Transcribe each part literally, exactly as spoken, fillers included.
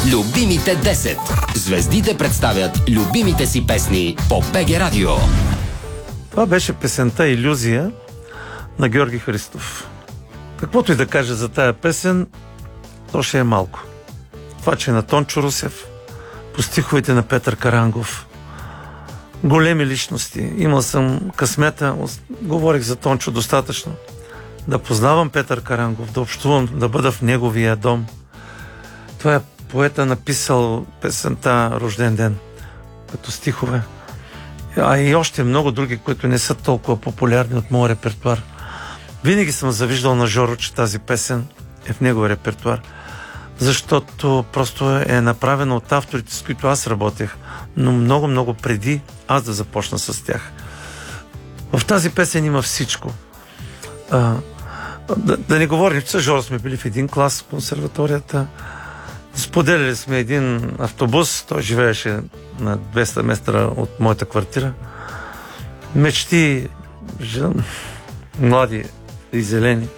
Любимите десет. Звездите представят любимите си песни по БГ Радио. Това беше песента "Илюзия" на Георги Христов. Каквото и да кажа за тая песен, то ще е малко. Това, че е на Тончо Русев, по стиховете на Петър Карангов. Големи личности. Имал съм късмета, говорих за Тончо достатъчно, да познавам Петър Карангов, да общувам, да бъда в неговия дом. Това е поета, написал песента "Рожден ден" като стихове. А и още много други, които не са толкова популярни от моя репертуар. Винаги съм завиждал на Жоро, че тази песен е в неговия репертуар, защото просто е направена от авторите, с които аз работех, но много-много преди аз да започна с тях. В тази песен има всичко. А, да, да не говорим, че с Жоро сме били в един клас в консерваторията. Споделяли сме един автобус, той живееше на двеста метра от моята квартира. Мечти, жен, млади и зелени.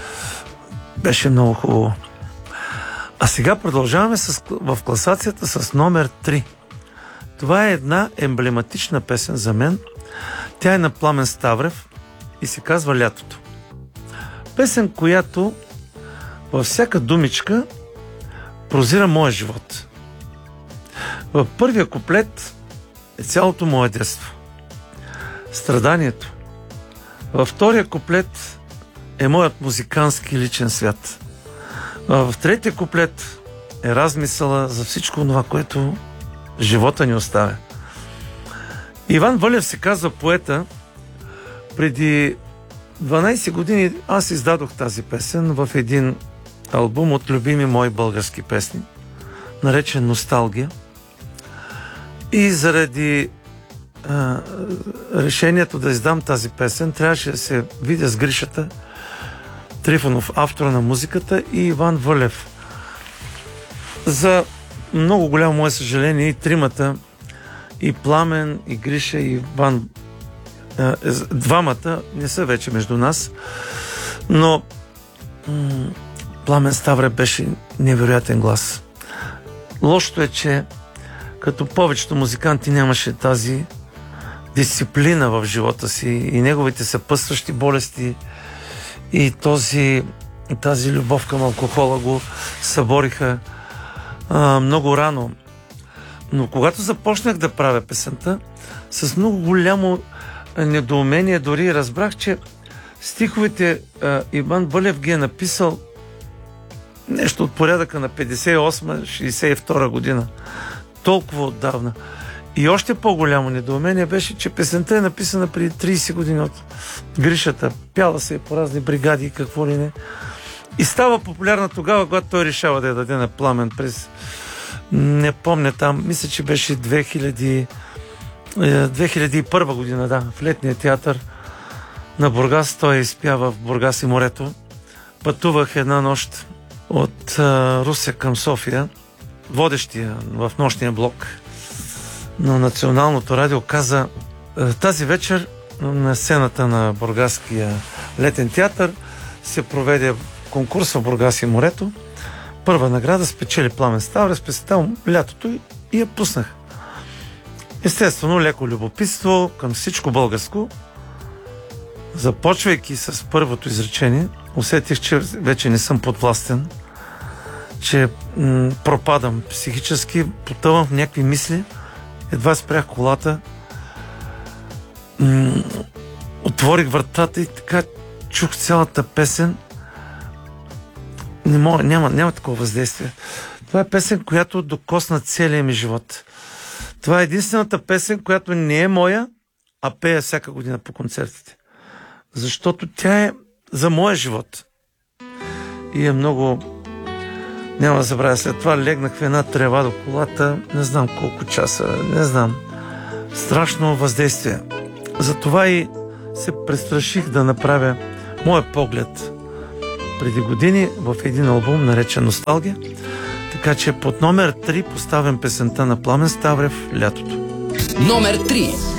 Беше много хубаво. А сега продължаваме с, в класацията с номер три. Това е една емблематична песен за мен. Тя е на Пламен Ставрев и се казва "Лятото". Песен, която във всяка думичка прозира моя живот. В първия куплет е цялото мое детство, страданието. Във втория куплет е моят музикански личен свят. В третия куплет е размисъла за всичко това, което живота ни оставя. Иван Вълев се казва поета. Преди дванайсет години аз издадох тази песен в един албум от любими мои български песни, наречен "Носталгия". И заради а, решението да издам тази песен, трябваше да се видя с Гришата Трифонов, автора на музиката, и Иван Вълев. За много голямо мое съжаление, и тримата, и Пламен, и Гриша, и Иван, а, двамата не са вече между нас, но м- Пламен Ставрев беше невероятен глас. Лошото е, че като повечето музиканти нямаше тази дисциплина в живота си и неговите съпътстващи болести и този, тази любов към алкохола го събориха а, много рано. Но когато започнах да правя песента, с много голямо недоумение дори разбрах, че стиховете а, Иван Вълев ги е написал нещо от порядъка на петдесет и осма шейсет и втора година. Толкова отдавна. И още по-голямо недоумение беше, че песента е написана преди трийсет години от Гришата. Пяла се е по разни бригади и какво ли не. И става популярна тогава, когато той решава да я даде на Пламен през... Не помня там, мисля, че беше две хиляди и първа година, да, в Летния театър на Бургас. Той изпява в Бургас и морето. Пътувах една нощ от а, Русе към София. Водещия в нощния блок на Националното радио каза: "Тази вечер на сцената на Бургаския Летен театър се проведе конкурс в Бургас и морето. Първа награда спечели Пламен Ставрев с песента "Лятото" и я пуснах. Естествено, леко любопитство към всичко българско. Започвайки с първото изречение, усетих, че вече не съм подвластен, че м- пропадам психически, потъвам в някакви мисли. Едва спрях колата, м- отворих вратата и така чух цялата песен. Не мога, няма, няма такова въздействие. Това е песен, която докосна целия ми живот. Това е единствената песен, която не е моя, а пея всяка година по концертите. Защото тя е за моя живот. И е много... Няма да забравя, след това легнах в една трева до колата, не знам колко часа, не знам. Страшно въздействие. Затова и се престраших да направя моя поглед преди години в един албум, наречен "Носталгия". Така че под номер три поставям песента на Пламен Ставрев "Лятото". Номер три.